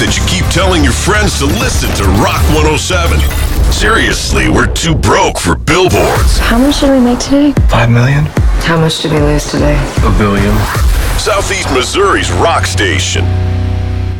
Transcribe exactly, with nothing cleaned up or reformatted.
that you keep telling your friends to listen to Rock one oh seven. Seriously, we're too broke for billboards. How much did we make today? Five million. How much did we lose today? A billion. Southeast Missouri's rock station.